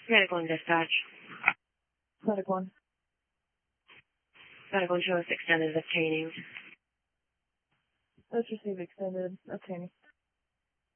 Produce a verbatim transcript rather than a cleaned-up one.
Medical and dispatch. Medic one. Medical and show us extended obtaining. Let's receive extended obtaining.